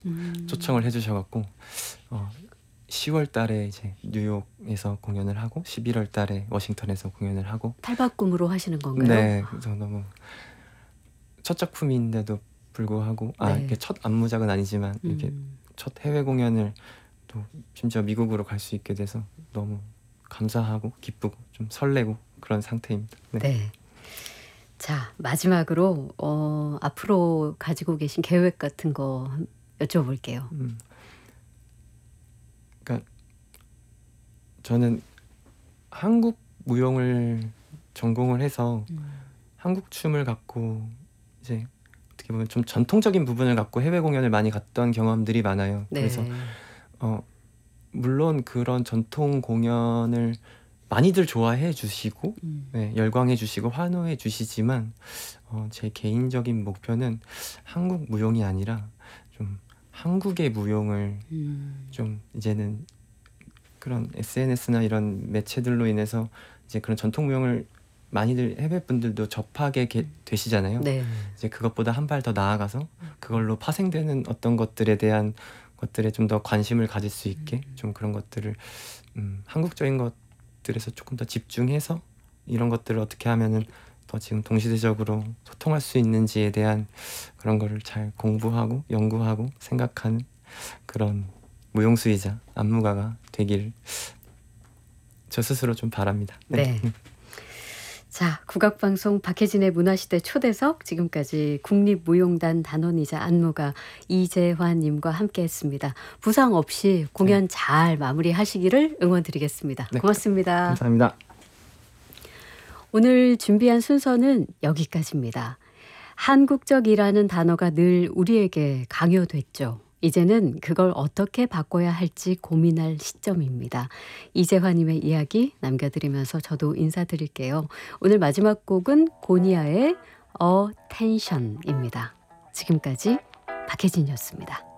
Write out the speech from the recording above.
초청을 해주셔갖고 10월 달에 이제 뉴욕에서 공연을 하고 11월 달에 워싱턴에서 공연을 하고 탈바꿈으로 하시는 건가요? 네, 그래서 너무 첫 작품인데도 불구하고 네. 이게 첫 안무작은 아니지만 이렇게 첫 해외 공연을 또 심지어 미국으로 갈 수 있게 돼서 너무 감사하고 기쁘고 좀 설레고 그런 상태입니다. 네. 네. 자, 마지막으로 앞으로 가지고 계신 계획 같은 거 여쭤볼게요. 그러니까 저는 한국 무용을 전공을 해서 한국 춤을 갖고 이제 어떻게 보면 좀 전통적인 부분을 갖고 해외 공연을 많이 갔던 경험들이 많아요. 네. 그래서 물론 그런 전통 공연을 많이들 좋아해 주시고 네, 열광해 주시고 환호해 주시지만 제 개인적인 목표는 한국 무용이 아니라 좀 한국의 무용을 좀 이제는 그런 SNS나 이런 매체들로 인해서 이제 그런 전통 무용을 많이들 해외 분들도 접하게 되시잖아요. 네. 이제 그것보다 한 발 더 나아가서 그걸로 파생되는 어떤 것들에 대한 것들에 좀 더 관심을 가질 수 있게 좀 그런 것들을 한국적인 것들에서 조금 더 집중해서 이런 것들을 어떻게 하면은 더 지금 동시대적으로 소통할 수 있는지에 대한 그런 거를 잘 공부하고 연구하고 생각하는 그런 무용수이자 안무가가 되길 저 스스로 좀 바랍니다. 네. 자, 국악방송 박혜진의 문화시대 초대석, 지금까지 국립무용단 단원이자 안무가 이재환님과 함께했습니다. 부상 없이 공연 잘 마무리하시기를 응원드리겠습니다. 네. 고맙습니다. 감사합니다. 오늘 준비한 순서는 여기까지입니다. 한국적이라는 단어가 늘 우리에게 강요됐죠. 이제는 그걸 어떻게 바꿔야 할지 고민할 시점입니다. 이재환님의 이야기 남겨드리면서 저도 인사드릴게요. 오늘 마지막 곡은 고니아의 Attention입니다. 지금까지 박혜진이었습니다.